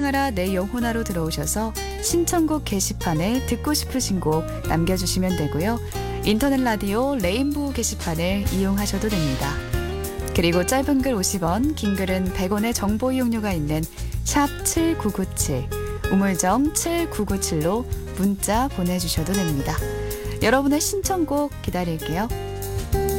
사랑하라 내 영혼아로 들어오셔서 신청곡 게시판에 듣고 싶으신 곡 남겨주시면 되고요. 인터넷 라디오 레인보우 게시판을 이용하셔도 됩니다. 그리고 짧은 글 50원, 긴 글은 100원의 정보 이용료가 있는 샵 7997, 우물정 7997로 문자 보내주셔도 됩니다. 여러분의 신청곡 기다릴게요.